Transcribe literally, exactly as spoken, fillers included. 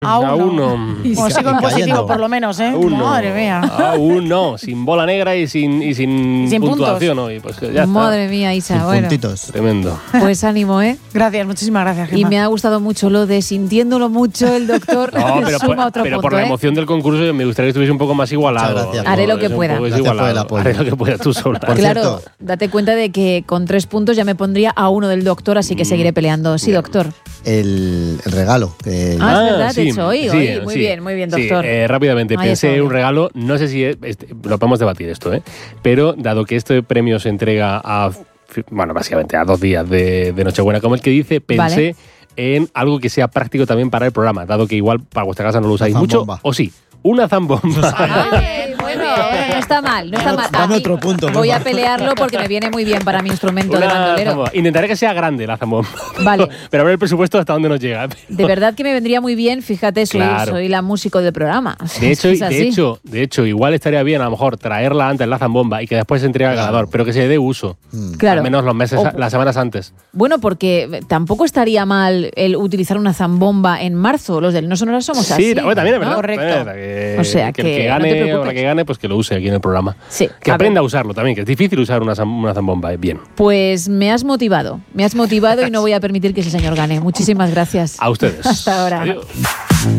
A uno. A uno. Bueno, sigo en positivo por lo menos, ¿eh? A uno. Madre mía. A uno. Sin bola negra y sin, y sin, Sin puntuación hoy. Pues ya está. Madre mía, Isa. Sin Bueno, puntitos. Tremendo. pues ánimo, ¿eh? Gracias, muchísimas gracias, Gemma. Y me ha gustado mucho lo de sintiéndolo mucho el doctor. No, pero, suma por, otro pero punto, por la ¿eh? emoción del concurso me gustaría que estuviese un poco más igualado. Muchas gracias. Haré lo que Es un pueda. poco Gracias por el desigualado. apoyo. Haré lo que pueda tú sola. Por Claro, cierto- date cuenta de que con tres puntos ya me pondría a uno del doctor, así que seguiré peleando. Sí, doctor. El, el regalo. Que Ah, es Ah, verdad, sí, de hecho, hoy, sí, hoy. Muy sí. bien, muy bien, Sí, doctor. eh, rápidamente, Ahí pensé está. un regalo, no sé si es, este, lo podemos debatir esto, ¿eh? Pero dado que este premio se entrega a, bueno, básicamente a dos días de, de Nochebuena, como el que dice, pensé Vale. en algo que sea práctico también para el programa, dado que igual para vuestra casa no lo usáis Una mucho, zambomba. o sí, una zambomba. Ay, bueno, no está mal, no está mal. Dame A mí otro punto, por Voy a favor. pelearlo porque me viene muy bien para mi instrumento de Una bandolero. zambomba. Intentaré que sea grande la zambomba. Vale. Pero a ver el presupuesto hasta dónde nos llega. De verdad que me vendría muy bien, fíjate, soy, Claro. soy la músico del programa. De hecho, Es de así. hecho, de hecho, igual estaría bien a lo mejor traerla antes la zambomba y que después se entregue al Claro. ganador, pero que se le dé uso. Mm. Claro. Al menos los meses, O- las semanas antes. Bueno, porque tampoco estaría mal el utilizar una zambomba en marzo. Los del No Sonoras somos Sí, así. bueno, también es ¿no? verdad. Correcto. También es verdad que, O sea, que el que que no te gane o preocupes. la que gane, pues que lo use aquí en el programa. Sí, Que a aprenda ver. a usarlo también, que es difícil usar una, zam- una zambomba. eh, Bien. Pues me has motivado, me has motivado y no voy a permitir que ese señor gane. Muchísimas gracias. A ustedes. Hasta ahora. Adiós.